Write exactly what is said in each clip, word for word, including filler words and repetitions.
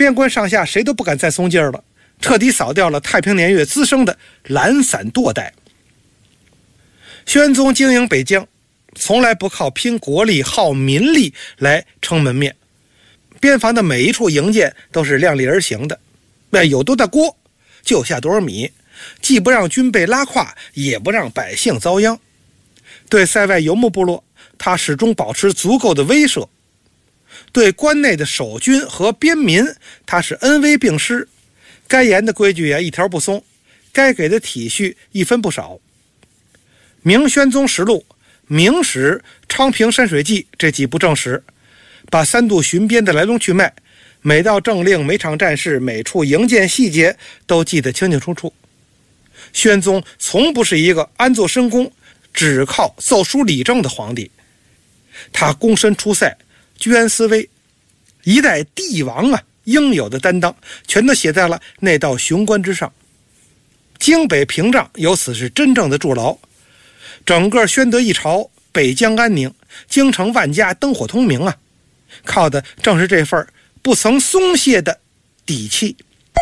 边关上下谁都不敢再松劲儿了，彻底扫掉了太平年月滋生的懒散惰怠。宣宗经营北疆，从来不靠拼国力耗民力来撑门面，边防的每一处营建都是量力而行的，有多大锅就下多少米，既不让军备拉胯，也不让百姓遭殃。对塞外游牧部落，他始终保持足够的威慑；对关内的守军和边民，他是恩威并施，该严的规矩啊一条不松，该给的体恤一分不少。明宣宗实录、明史、昌平山水记这几部正史，把三度巡边的来龙去脉，每道政令、每场战事、每处营建细节都记得清清楚楚。宣宗从不是一个安坐深宫只靠奏书理政的皇帝，他躬身出塞，居安思危，一代帝王啊应有的担当全都写在了那道雄关之上。京北屏障由此是真正的筑牢，整个宣德一朝，北疆安宁，京城万家灯火通明啊，靠的正是这份不曾松懈的底气。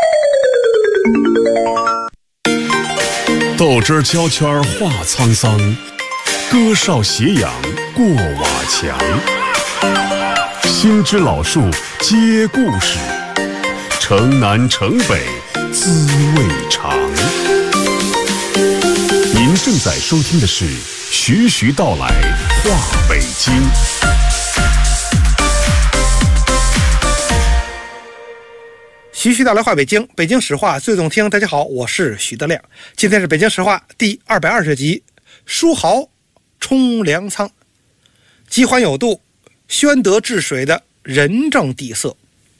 豆汁胶圈话沧桑，歌哨斜阳过瓦墙。新知老树接故事，城南城北滋味长。您正在收听的是徐徐道来话北京。 徐徐道来话北京，北京史话最动听。大家好，我是许德亮，今天是北京史话第二百二十集，书豪冲粮仓，机环有度，宣德治水的仁政底色。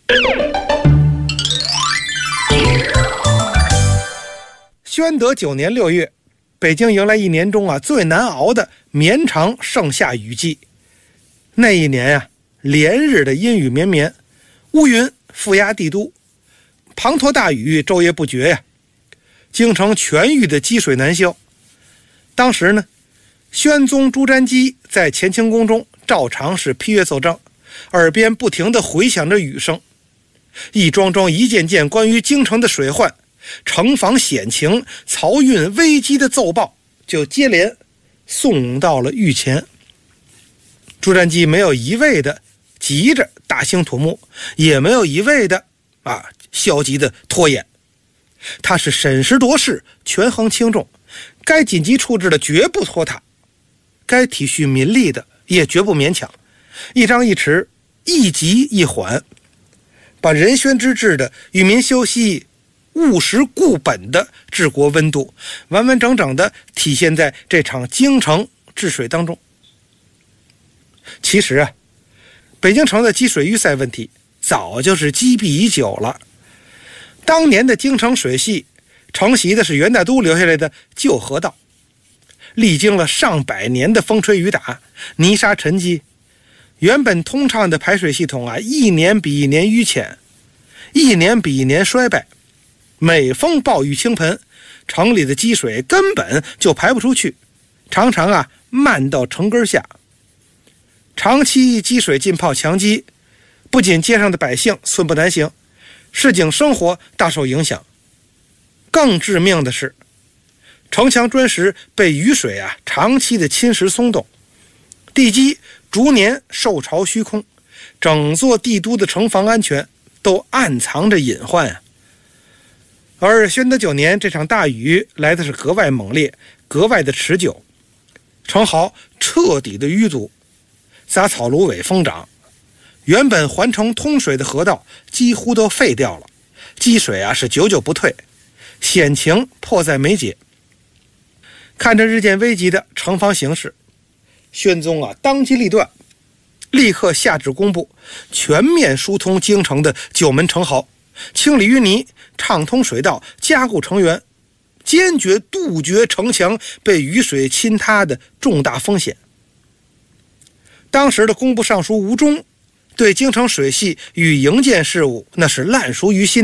宣德九年六月，北京迎来一年中啊最难熬的绵长盛夏雨季。那一年啊，连日的阴雨绵绵，乌云覆压帝都，滂沱大雨昼夜不绝呀，京城全域的积水难消。当时呢，宣宗朱瞻基在乾清宫中照常是批阅奏章，耳边不停地回响着雨声，一桩桩一件件关于京城的水患、城防险情、漕运危机的奏报就接连送到了御前。朱瞻基没有一味的急着大兴土木，也没有一味的啊消极的拖延，他是审时度势，权衡轻重，该紧急处置的绝不拖沓，该体恤民力的也绝不勉强，一张一弛，一急一缓，把仁宣之治的与民休息、务实固本的治国温度完完整整的体现在这场京城治水当中。其实啊，北京城的积水淤塞问题早就是积弊已久了。当年的京城水系承袭的是元大都留下来的旧河道，历经了上百年的风吹雨打、泥沙沉积，原本通畅的排水系统啊，一年比一年淤浅，一年比一年衰败。每逢暴雨倾盆，城里的积水根本就排不出去，常常啊漫到城根下。长期积水浸泡墙基，不仅街上的百姓寸步难行，市井生活大受影响。更致命的是，城墙砖石被雨水啊长期的侵蚀松动，地基逐年受潮虚空，整座帝都的城防安全都暗藏着隐患啊。而宣德九年这场大雨来的是格外猛烈，格外的持久，城壕彻底的淤阻，杂草芦苇疯长，原本环城通水的河道几乎都废掉了，积水啊是久久不退，险情迫在眉睫。看着日渐危急的城防形势，宣宗啊当机立断，立刻下旨公布全面疏通京城的九门城壕，清理淤泥，畅通水道，加固城垣，坚决杜绝城墙被雨水侵塌的重大风险。当时的工部尚书吴忠对京城水系与营建事务那是烂熟于心。